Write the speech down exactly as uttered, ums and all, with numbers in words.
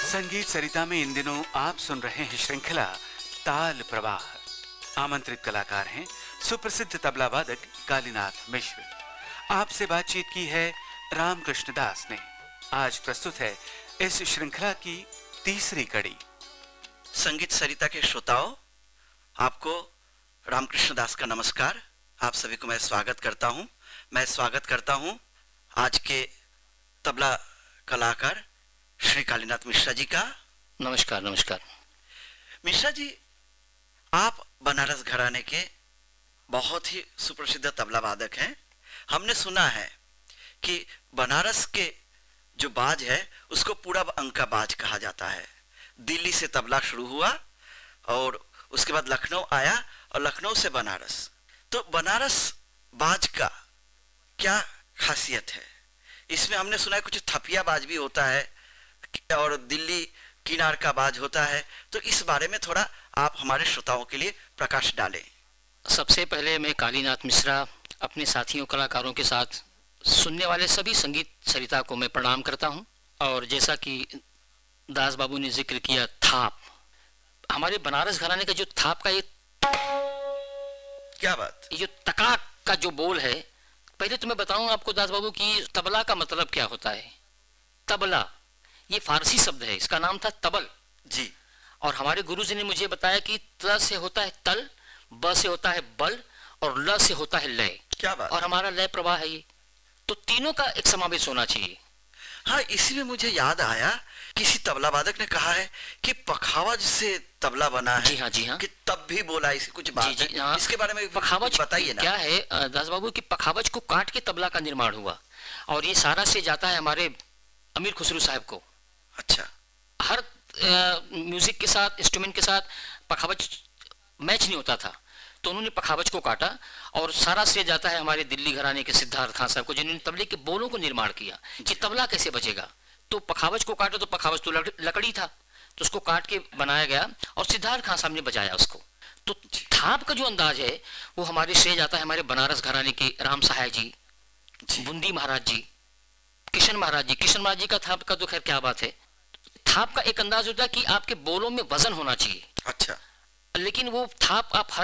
संगीत सरिता में इन दिनों आप सुन रहे हैं श्रृंखला ताल प्रवाह। आमंत्रित कलाकार हैं सुप्रसिद्ध तबला वादक कालीनाथ मिश्र। आपसे बातचीत की है रामकृष्ण दास ने। आज प्रस्तुत है इस श्रृंखला की तीसरी कड़ी। संगीत सरिता के श्रोताओं, आपको रामकृष्ण दास का नमस्कार। आप सभी को मैं स्वागत करता हूं। मैं स्वागत करता हूं आज के तबला कलाकार श्री कालीनाथ मिश्रा जी का। नमस्कार। नमस्कार मिश्रा जी, आप बनारस घराने के बहुत ही सुप्रसिद्ध तबला वादक हैं। हमने सुना है कि बनारस के जो बाज है उसको पूरब अंग का बाज कहा जाता है। दिल्ली से तबला शुरू हुआ और उसके बाद लखनऊ आया और लखनऊ से बनारस। तो बनारस बाज का क्या खासियत है? इसमें हमने सुना है कुछ थपिया बाज भी होता है और दिल्ली किनार का बाज होता है। तो इस बारे में थोड़ा आप हमारे श्रोताओं के लिए प्रकाश डालें। सबसे पहले मैं कालीनाथ मिश्रा अपने साथियों कलाकारों के साथ सुनने वाले सभी संगीत सरिता को मैं प्रणाम करता हूं। और जैसा कि दास बाबू ने जिक्र किया, थाप, हमारे बनारस घराने का जो थाप का ये क्या बात, ये जो तकाक का जो बोल है, पहले तो मैं बताऊं आपको दास बाबू की तबला का मतलब क्या होता है। तबला ये फारसी शब्द है, इसका नाम था तबल जी। और हमारे गुरुजी ने मुझे बताया कि त से होता है तल, ब से होता है बल और ल से होता है लय। क्या बात। और हमारा लय प्रवाह है ये, तो तीनों का एक समावेश होना चाहिए। हाँ, इसी में मुझे याद आया, किसी तबला वादक ने कहा है कि पखावज से तबला बना है। जी हाँ, जी हाँ। कि तब भी बोला इसी कुछ बात जी, जी, है। हाँ। इसके बारे में पखावज बताइए ना। क्या है दास बाबू की पखावज को काट के तबला का निर्माण हुआ और ये सारा से जाता है हमारे अमीर खुसरू साहब को। अच्छा। हर म्यूजिक के साथ, इंस्ट्रूमेंट के साथ पखावज मैच नहीं होता था, तो उन्होंने पखावज को काटा और सारा श्रेय जाता है हमारे दिल्ली घराने के सिद्धार्थ खान साहब को, जिन्होंने तबले के बोलों को निर्माण किया कि तबला कैसे बजेगा। तो पखावज को काटो, तो पखावज तो लकड़ी था, तो उसको काट के बनाया गया और सिद्धार्थ खान साहब ने बजाया उसको। तो थाप का जो अंदाज है वो हमारे श्रेय जाता है हमारे बनारस घराने के राम सहाय जी, बूंदी महाराज जी, किशन महाराज जी। किशन महाराज जी का थाप का तो खैर क्या बात है। थाप का एक अंदाज होता है कि आपके बोलों में वजन होना चाहिए। अच्छा। लेकिन वो थाप आप हर